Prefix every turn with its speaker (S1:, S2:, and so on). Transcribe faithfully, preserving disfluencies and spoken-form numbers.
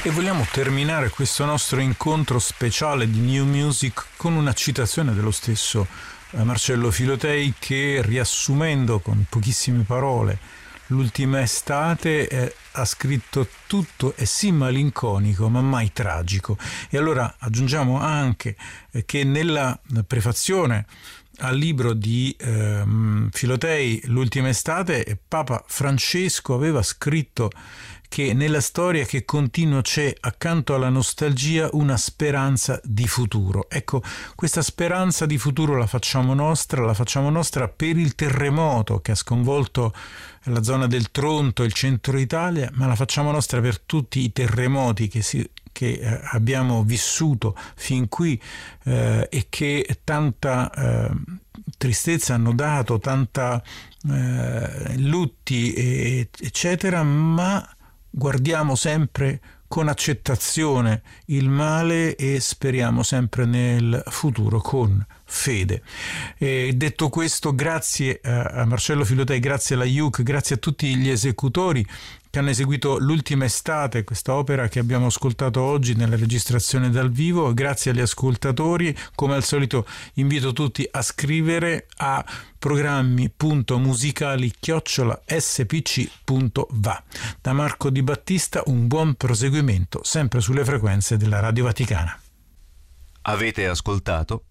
S1: E vogliamo terminare questo nostro incontro speciale di New Music con una citazione dello stesso Marcello Filotei, che, riassumendo con pochissime parole l'ultima estate, eh, ha scritto: tutto è sì malinconico ma mai tragico. E allora aggiungiamo anche eh, che nella prefazione al libro di eh, Filotei, L'ultima estate, Papa Francesco aveva scritto che nella storia che continua c'è, accanto alla nostalgia, una speranza di futuro. Ecco, questa speranza di futuro la facciamo nostra, la facciamo nostra per il terremoto che ha sconvolto la zona del Tronto, il centro Italia, ma la facciamo nostra per tutti i terremoti che si che eh, abbiamo vissuto fin qui eh, e che tanta eh, tristezza hanno dato, tanta eh, lutti e, eccetera, ma guardiamo sempre con accettazione il male e speriamo sempre nel futuro con fede. E detto questo, grazie a Marcello Filotei, grazie alla I U C, grazie a tutti gli esecutori che hanno eseguito L'ultima estate, questa opera che abbiamo ascoltato oggi nella registrazione dal vivo. Grazie agli ascoltatori. Come al solito invito tutti a scrivere a programmi punto musicali chiocciola s p c punto v a. Da Marco Di Battista un buon proseguimento sempre sulle frequenze della Radio Vaticana.
S2: Avete ascoltato